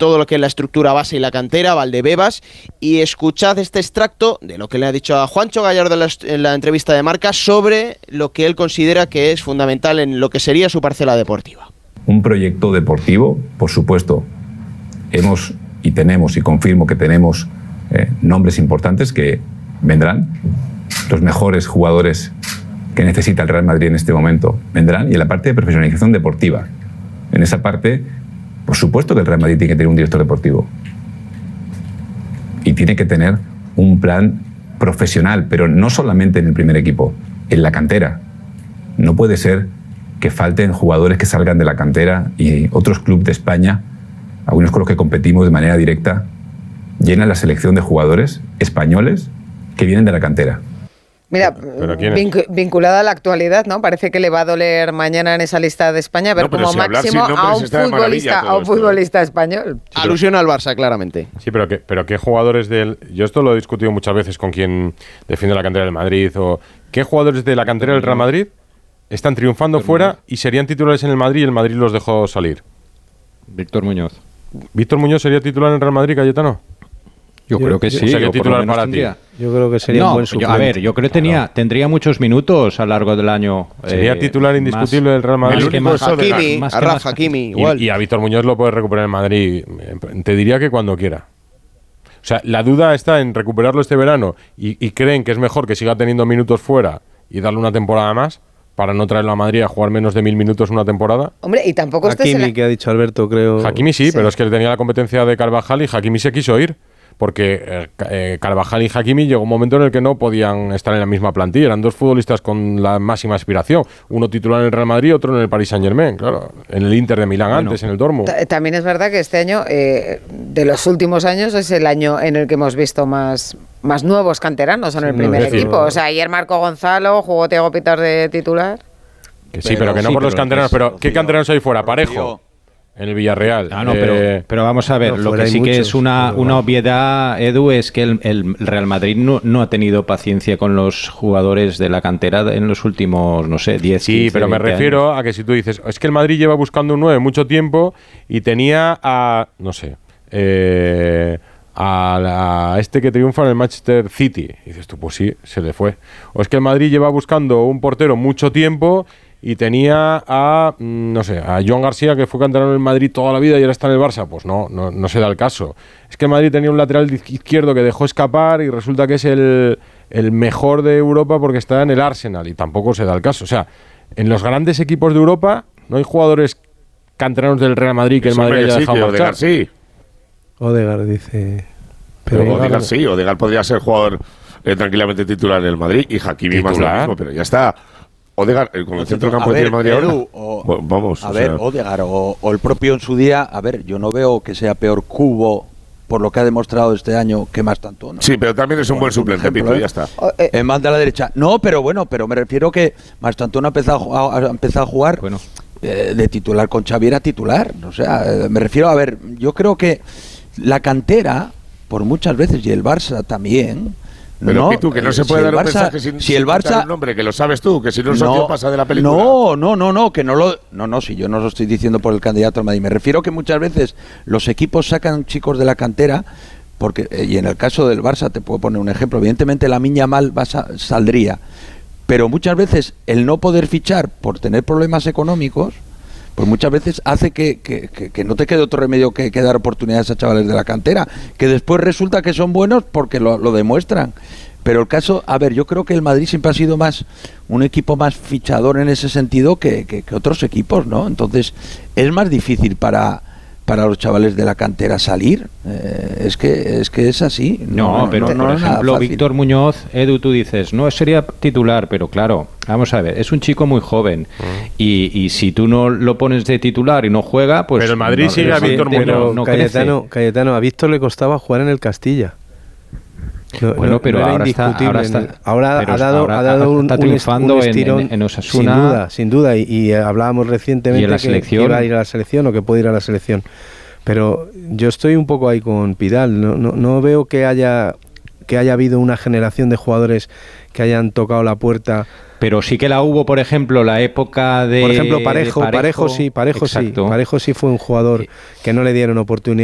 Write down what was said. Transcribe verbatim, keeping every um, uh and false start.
todo lo que es la estructura base y la cantera, Valdebebas, y escuchad este extracto de lo que le ha dicho a Juancho Gallardo en la, en la entrevista de Marca sobre lo que él considera que es fundamental en lo que sería su parcela deportiva. Un proyecto deportivo, por supuesto, hemos y tenemos, y confirmo que tenemos eh, nombres importantes que vendrán, los mejores jugadores que necesita el Real Madrid en este momento vendrán, y en la parte de profesionalización deportiva, en esa parte, por supuesto que el Real Madrid tiene que tener un director deportivo y tiene que tener un plan profesional, pero no solamente en el primer equipo, en la cantera. No puede ser que falten jugadores que salgan de la cantera y otros clubes de España, algunos con los que competimos de manera directa, llenan la selección de jugadores españoles que vienen de la cantera. Mira, vinc- vinculada a la actualidad, ¿no? Parece que le va a doler mañana en esa lista de España ver no, como si máximo a un futbolista, a un futbolista esto, ¿eh? español. Sí, alusión al Barça, claramente. Sí, pero ¿qué, pero qué jugadores del... Yo esto lo he discutido muchas veces con quien defiende la cantera del Madrid. O ¿qué jugadores de la cantera del Real Madrid están triunfando Víctor fuera Muñoz. Y serían titulares en el Madrid y el Madrid los dejó salir? Víctor Muñoz. ¿Víctor Muñoz sería titular en el Real Madrid, Cayetano? Yo, yo creo que sí. Sería titular para ti. Yo creo que sería no, un buen suplente. Yo, a ver, yo creo que tenía, claro. tendría muchos minutos a lo largo del año. Sería eh, titular indiscutible del Real Madrid. El único más, Hakimi, más, a Rafa Hakimi, igual. Y, y a Víctor Muñoz lo puede recuperar en Madrid. Te diría que cuando quiera. O sea, la duda está en recuperarlo este verano y, y creen que es mejor que siga teniendo minutos fuera y darle una temporada más para no traerlo a Madrid a jugar menos de mil minutos una temporada. Hombre, y tampoco Hakimi, este la... que ha dicho Alberto, creo... Hakimi sí, sí, pero es que tenía la competencia de Carvajal y Hakimi se quiso ir. Porque eh, eh, Carvajal y Hakimi llegó un momento en el que no podían estar en la misma plantilla. Eran dos futbolistas con la máxima aspiración. Uno titular en el Real Madrid, otro en el Paris Saint-Germain, claro. En el Inter de Milán bueno, antes, en el Dortmund. T- también es verdad que este año, eh, de los últimos años, es el año en el que hemos visto más, más nuevos canteranos en sí, el primer no, equipo. O sea, ayer Marco Gonzalo, jugó Thiago Pitar de titular. Que sí, pero, pero que no sí, por los canteranos. Pero ¿qué canteranos hay fuera? Parejo. En el Villarreal. Ah, no, eh, pero, pero vamos a ver, lo que sí muchos, que es una, una obviedad, Edu, es que el, el Real Madrid no, no ha tenido paciencia con los jugadores de la cantera en los últimos, no sé, diez, sí, quince, pero me refiero años. A que si tú dices, es que el Madrid lleva buscando un nueve mucho tiempo y tenía a, no sé, eh, a, la, a este que triunfa en el Manchester City. Y dices tú, pues sí, se le fue. O es que el Madrid lleva buscando un portero mucho tiempo y tenía a, no sé, a Joan García, que fue canterano en el Madrid toda la vida y ahora está en el Barça. Pues no, no, no se da el caso. Es que el Madrid tenía un lateral izquierdo que dejó escapar y resulta que es el, el mejor de Europa porque está en el Arsenal y tampoco se da el caso. O sea, en los grandes equipos de Europa no hay jugadores canteranos del Real Madrid que el Madrid haya dejado marchar. Odegaard sí. Odegaard dice... Pero Odegaard, Odegaard sí, Odegaard podría ser jugador eh, tranquilamente titular en el Madrid y Hakimi más lo mismo, pero ya está... Odegaard, con el centro campo de Madrid ahora. O, bueno, vamos. A ver, sea. Odegaard o, o el propio en su día. A ver, yo no veo que sea peor Cubo por lo que ha demostrado este año que más tanto. ¿no? Sí, pero también es un buen suplente, ejemplo, Pito, ¿eh? Ya está. Eh, en banda a la derecha. No, pero bueno, pero me refiero que más tanto no ha empezado a, ha empezado a jugar bueno. eh, de titular con Xavi a titular. O sea, eh, me refiero a ver, yo creo que la cantera, por muchas veces, y el Barça también. Pero no, Pitu, que no se puede si dar un Barça, mensaje sin, si el Barça, un nombre, que lo sabes tú, que si no el no, socio pasa de la película. No, no, no, no, que no lo... No, no, si yo no lo estoy diciendo por el candidato al Madrid. Me refiero que muchas veces los equipos sacan chicos de la cantera, porque y en el caso del Barça te puedo poner un ejemplo. Evidentemente la Miña Mal va, saldría, pero muchas veces el no poder fichar por tener problemas económicos, pues muchas veces hace que, que, que, que no te quede otro remedio que, que dar oportunidades a chavales de la cantera, que después resulta que son buenos porque lo, lo demuestran. Pero el caso, a ver, yo creo que el Madrid siempre ha sido más un equipo más fichador en ese sentido que, que, que otros equipos, ¿no? Entonces es más difícil para para los chavales de la cantera salir. Eh, es que es que es así. No, no pero no, no por ejemplo, Víctor Muñoz, Edu, tú dices, no sería titular, pero claro, vamos a ver, es un chico muy joven uh-huh. y, y si tú no lo pones de titular y no juega, pues... Pero el Madrid no, sigue a Víctor Muñoz. No Cayetano, Cayetano, a Víctor le costaba jugar en el Castilla. No, bueno, pero no ahora, está, ahora está ahora pero ha dado, ahora ha dado un, está triunfando un estirón en, en, en Osasuna, sin duda, sin duda y, y hablábamos recientemente que, que iba a ir a la selección o que puede ir a la selección, pero yo estoy un poco ahí con Pidal, no, no, no veo que haya que haya habido una generación de jugadores que hayan tocado la puerta. Pero sí que la hubo, por ejemplo, la época de... Por ejemplo, Parejo, Parejo, Parejo sí, Parejo exacto. sí, Parejo sí fue un jugador que no le dieron oportunidad.